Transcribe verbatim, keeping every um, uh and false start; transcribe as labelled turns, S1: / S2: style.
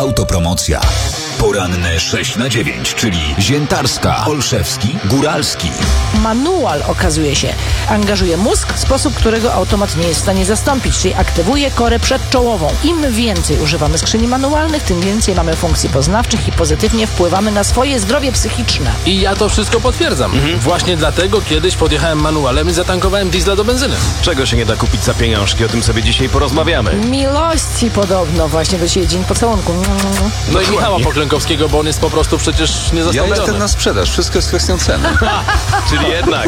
S1: Autopromocja. Poranne sześć na dziewięć, czyli Ziętarska, Olszewski, Góralski.
S2: Manual, okazuje się, angażuje mózg w sposób, którego automat nie jest w stanie zastąpić, czyli aktywuje korę przedczołową. Im więcej używamy skrzyni manualnych, tym więcej mamy funkcji poznawczych i pozytywnie wpływamy na swoje zdrowie psychiczne.
S3: I ja to wszystko potwierdzam. Mhm. Właśnie dlatego kiedyś podjechałem manualem i zatankowałem diesla do benzyny.
S4: Czego się nie da kupić za pieniążki, o tym sobie dzisiaj porozmawiamy.
S2: Miłości podobno, właśnie do dzisiaj dzień pocałunku.
S3: No i Michała Poklękowskiego, bo on jest po prostu przecież
S5: Ja
S3: niezastąpiony.
S5: jestem na sprzedaż, wszystko jest kwestią ceny.
S4: Czyli jednak